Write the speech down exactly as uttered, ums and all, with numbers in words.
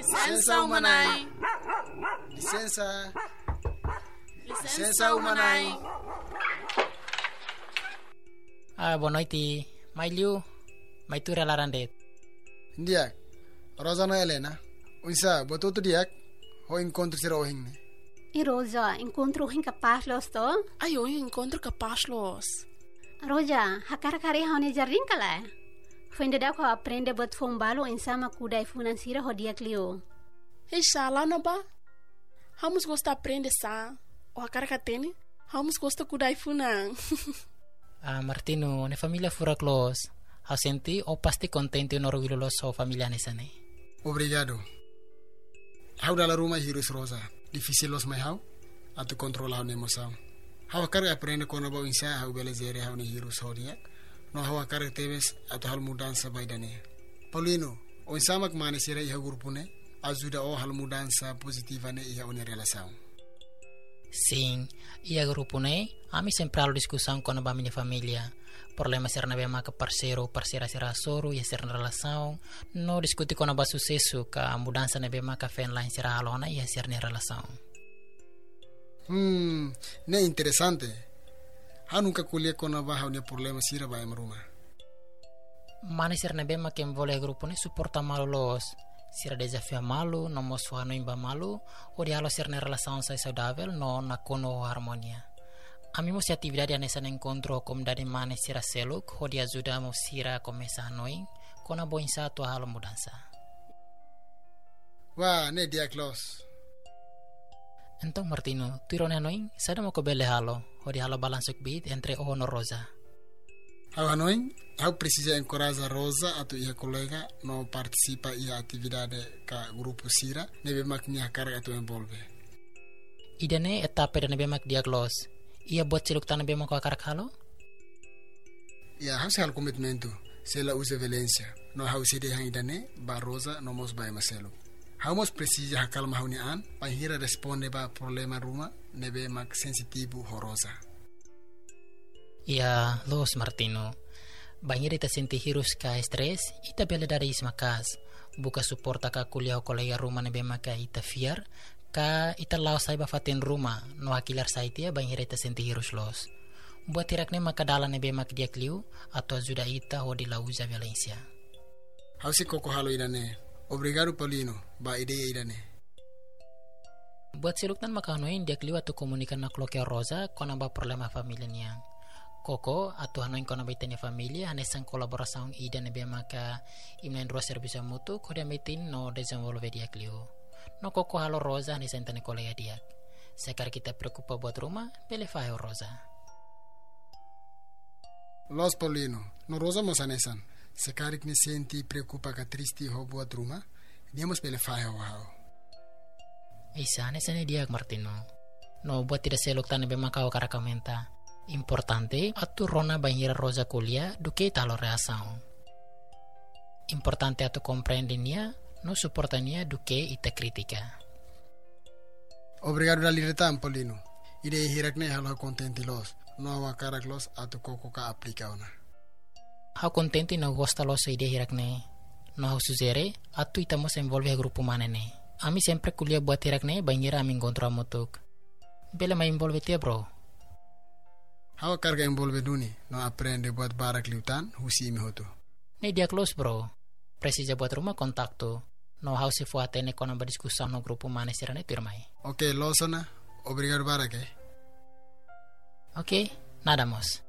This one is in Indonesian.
Licença umanai. Licença. Licença umanai. Ah, boa noite. Mai liu, mai tu relarandet. Ndiak. Rosana Helena. Unsa, botou tu diak. Ho encontro sira ohing ne. E Rosa, encontro hin capaz los to? Ai, eu encontro capaz los. Rosa, hakar kari haune jardim kala. Fende da ko aprende bot fombalo insama kudai financiera hodia clio. Hei, lá na ba? Vamos gostar aprender sa. O a cara catene. Vamos gostar kudai funang. Ah, Martino, ne família fura close. Hau senti o pasti contente no orgulho los so família nesane. Obrigado. Hau dalla Roma hirus Rosa. Difícil los mai hau. Atu controla hau emoção. Hau kar aprende kono ba insa hau belezere hau ne hirus hodia. No hau kar tebes atu hal mudança baidane. Paulino, o insama que mane sira iha grupo ne. Ajuda o hal mudança positiva ne iha une relação. Sim, ia grupo ne, ami sempre halo discussão com a minha família. Problema ser na bema que parceiro, parceira será soro e ser na relação. No discutir com a sucesso que a mudança na bema que fen lá será alona e ser na relação. Hmm, ne interessante. Ha nunca colhe com a barra ne problema sira ba emruma. Mane ser na bema que envolve grupo ne suporta malo los. Sira desafio malu, no mosu hano imba malu, o dialo ser na relação sai saudável, no na kono harmonia. Ami se atividade nessa encontro como dari mane sira seluk, o dia ajuda mo sira começa noi, com a boa insa tua halo mudança. Wah, ne dia close. Então Martino, tu irone noi, sada mo ko bele halo, o dia halo balansuk bit entre o no Rosa. Hau hanoi, hau precisa encorajar Rosa atau ia colega no participa ia atividade ka grupo sira, nebe mak nia carga tu envolve. Idane etapa da nebe mak diaglos. Ia buat ciluk tanah nebe mak akar halo? Ya, hau sehal komitmentu, sela usa violência. No hau sede hang idane, ba Rosa no mos ba maselo. Hau mos precisa hakal mahuni an, pa hira responde ba problema ruma, nebe mak sensitivo ho Rosa. Ya, los Martino. Banyak ita senti hirus ka stres, ita bela dari isma kas. Buka suporta ka kuliah kolega rumah nebe maka ita fiar, ka ita lau saiba fatin rumah, no akilar saitia banyak ita senti hirus los. Buat tirakne maka dala nebe mak dia kliu, atau ajuda ita ho di lauza Valencia. Hausi koko halo idane. Obrigado Paulino, ba ideia idane. Buat siluktan maka hanoin dia kliu atau komunikan na kloke Rosa, kona ba problema familia niang. Koko atau hanoin kono baitene familia hanesan kolaboração ida nebe maka imnen dua serviço mutu kode metin no desenvolve dia clio. No koko halo Rosa hanesan tane kolega dia. Sekar kita preocupa buat rumah, bele faio Rosa. Los Paulino, no Rosa mos hanesan. Sekar ni senti preocupa ka tristi ho buat rumah, dia mos bele faio hao. Isa hanesan dia Martino. No buat tidak selok tane be maka o karakamenta. Importante atu rona banhira Rosa kuliah duke talo reação. Importante atu compreendinia no suportania duke ita kritika. Obrigado da liretan Paulino. Ide hirakne halo contenti los. No awa karak los atu koko ka aplika ona. Hau contenti no gosta los ide hirakne. No hau suzere atu ita mos envolve grupo manene. Ami sempre kuliah buat hirakne banhira ami encontro amutuk. Bele ma envolve tia bro. Hau carga envolve duni, no aprende buat barak liutan, husi imi hotu. Ne dia close bro. Precisa buat rumah kontaktu. No hau se fuate ne kona berdiskussão no grupo mane sirane turmai. Ok, losona. Obrigado barak eh. Ok, nada mos.